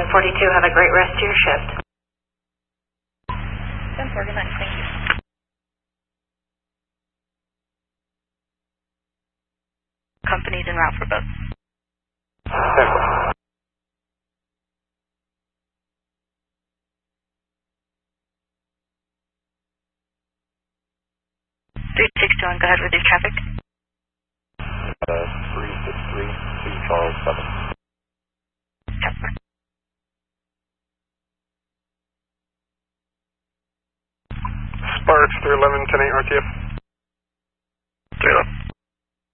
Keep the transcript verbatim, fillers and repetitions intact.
forty-two, have a great rest of your shift. ten four, good night, thank you. Companies en route for both. ten four. three six two one, go ahead with your traffic. Uh, three six three, two Charles seven. ten four. Sparks, three eleven, ten eight R T F. three eleven.